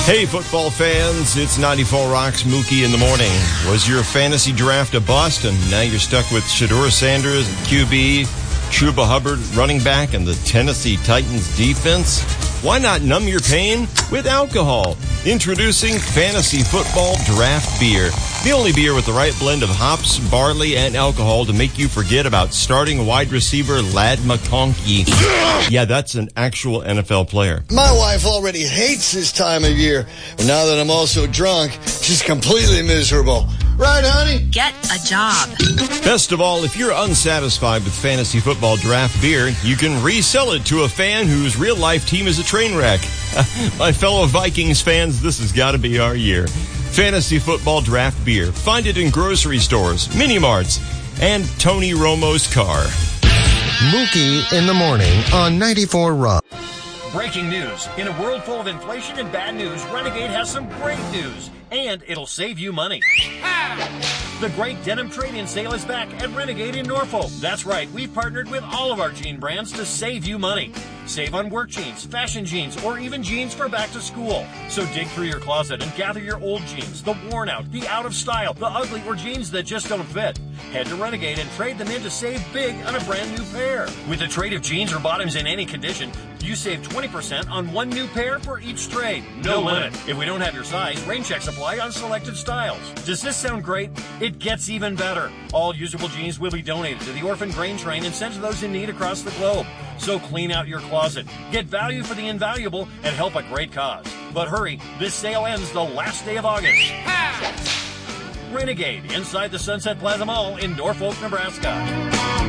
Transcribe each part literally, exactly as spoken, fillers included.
Hey, football fans, it's ninety-four Rocks Mookie in the morning. Was your fantasy draft a bust, and now you're stuck with Shedeur Sanders at Q B, Chuba Hubbard running back, and the Tennessee Titans defense? Why not numb your pain with alcohol? Introducing Fantasy Football Draft Beer. The only beer with the right blend of hops, barley, and alcohol to make you forget about starting wide receiver Ladd McConkey. Yeah, that's an actual N F L player. My wife already hates this time of year. And now that I'm also drunk, she's completely miserable. Right, honey? Get a job. Best of all, if you're unsatisfied with Fantasy Football Draft Beer, you can resell it to a fan whose real-life team is a train wreck. My fellow Vikings fans, this has got to be our year. Fantasy Football Draft Beer. Find it in grocery stores, mini-marts, and Tony Romo's car. Mookie in the morning on ninety-four Rock. Breaking news. In a world full of inflation and bad news, Renegade has some great news. And it'll save you money. The great denim trade-in sale is back at Renegade in Norfolk. That's right, we've partnered with all of our jean brands to save you money. Save on work jeans, fashion jeans, or even jeans for back to school. So dig through your closet and gather your old jeans, the worn out, the out of style, the ugly, or jeans that just don't fit. Head to Renegade and trade them in to save big on a brand new pair. With a trade of jeans or bottoms in any condition, you save twenty percent on one new pair for each trade. No limit. If we don't have your size, rain checks apply on selected styles. Does this sound great? It gets even better. All usable jeans will be donated to the Orphan Grain Train and sent to those in need across the globe. So clean out your closet, get value for the invaluable, and help a great cause. But hurry, this sale ends the last day of August. Ha! Renegade, inside the Sunset Plaza Mall in Norfolk, Nebraska.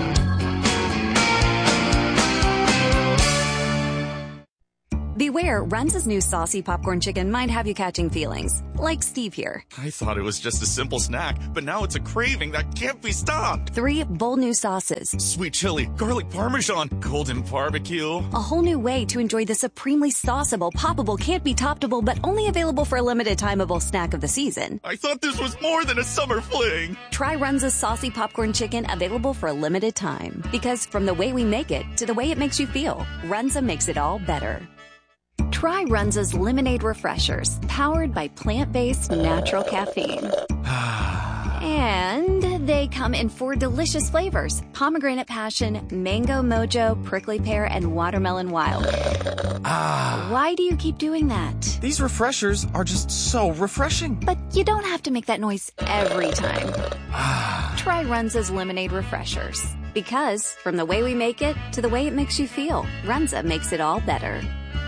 Beware, Runza's new saucy popcorn chicken might have you catching feelings. Like Steve here. I thought it was just a simple snack, but now it's a craving that can't be stopped. Three bold new sauces. Sweet chili, garlic parmesan, golden barbecue. A whole new way to enjoy the supremely sauceable, poppable, can't be toppable, but only available for a limited timeable snack of the season. I thought this was more than a summer fling. Try Runza's saucy popcorn chicken, available for a limited time. Because from the way we make it to the way it makes you feel, Runza makes it all better. Try Runza's Lemonade Refreshers, powered by plant-based natural caffeine. And they come in four delicious flavors: pomegranate passion, mango mojo, prickly pear, and watermelon wild. Ah. Why do you keep doing that? These refreshers are just so refreshing. But you don't have to make that noise every time. Try Runza's Lemonade Refreshers. Because from the way we make it to the way it makes you feel, Runza makes it all better.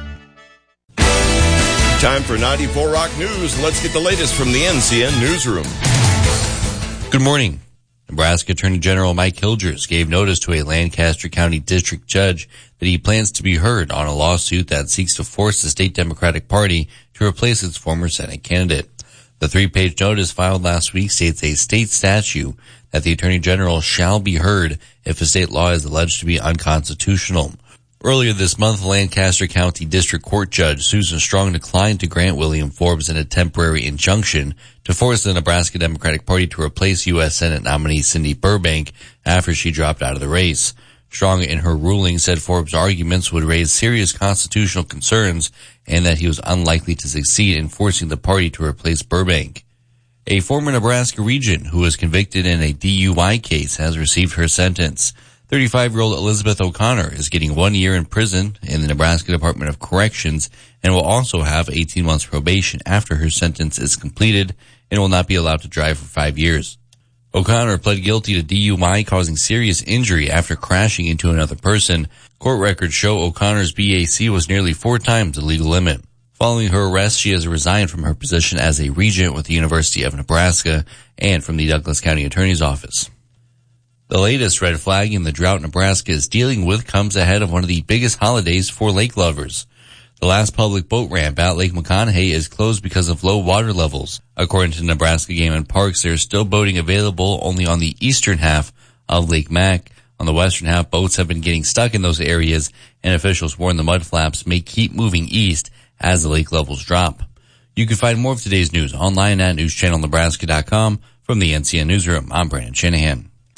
Time for ninety-four Rock News. Let's get the latest from the N C N Newsroom. Good morning. Nebraska Attorney General Mike Hilgers gave notice to a Lancaster County District Judge that he plans to be heard on a lawsuit that seeks to force the state Democratic Party to replace its former Senate candidate. The three-page notice filed last week states a state statute that the Attorney General shall be heard if a state law is alleged to be unconstitutional. Earlier this month, Lancaster County District Court Judge Susan Strong declined to grant William Forbes in a temporary injunction to force the Nebraska Democratic Party to replace U S Senate nominee Cindy Burbank after she dropped out of the race. Strong, in her ruling, said Forbes' arguments would raise serious constitutional concerns and that he was unlikely to succeed in forcing the party to replace Burbank. A former Nebraska regent who was convicted in a D U I case has received her sentence. thirty-five-year-old Elizabeth O'Connor is getting one year in prison in the Nebraska Department of Corrections and will also have eighteen months probation after her sentence is completed and will not be allowed to drive for five years. O'Connor pled guilty to D U I causing serious injury after crashing into another person. Court records show O'Connor's B A C was nearly four times the legal limit. Following her arrest, she has resigned from her position as a regent with the University of Nebraska and from the Douglas County Attorney's Office. The latest red flag in the drought Nebraska is dealing with comes ahead of one of the biggest holidays for lake lovers. The last public boat ramp at Lake McConaughey is closed because of low water levels. According to Nebraska Game and Parks, there is still boating available only on the eastern half of Lake Mac. On the western half, boats have been getting stuck in those areas, and officials warn the mudflaps may keep moving east as the lake levels drop. You can find more of today's news online at news channel nebraska dot com. From the N C N Newsroom, I'm Brandon Shanahan.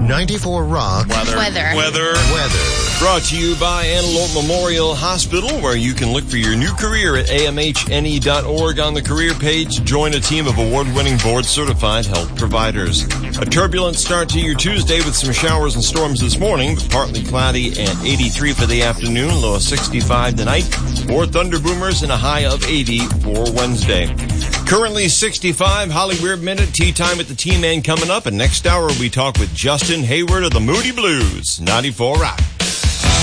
ninety-four Rock. Weather. Weather. Weather. Weather. Brought to you by Antelope Memorial Hospital, where you can look for your new career at A M H N E dot org. On the career page, join a team of award-winning board-certified health providers. A turbulent start to your Tuesday with some showers and storms this morning, but partly cloudy and eighty-three for the afternoon, low of sixty-five tonight. More thunder boomers and a high of eighty for Wednesday. Currently sixty-five, Hollywood Minute, tea time at the T-Man coming up, and next hour we talk with Justin Hayward of the Moody Blues, ninety-four Rock.